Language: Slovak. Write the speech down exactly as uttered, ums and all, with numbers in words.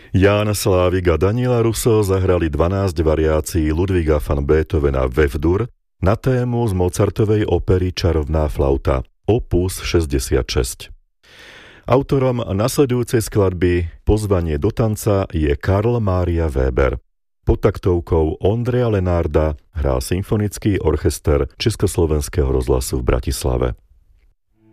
Ján Slávik a Daniela Russo zahrali dvanásť variácií Ludwiga van Beethovena Wevdur na tému z Mozartovej opery Čarovná flauta, opus šesťdesiatšesť. Autorom nasledujúcej skladby Pozvanie do tanca je Karl Mária Weber. Pod taktovkou Ondreja Lenárda hral Symfonický orchester Československého rozhlasu v Bratislave.